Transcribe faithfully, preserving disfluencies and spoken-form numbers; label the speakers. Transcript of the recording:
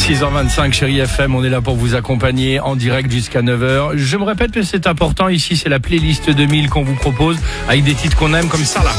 Speaker 1: six heures vingt-cinq, Chérie F M, on est là pour vous accompagner en direct jusqu'à neuf heures. Je me répète, mais c'est important ici, c'est la playlist deux mille qu'on vous propose avec des titres qu'on aime comme ça là.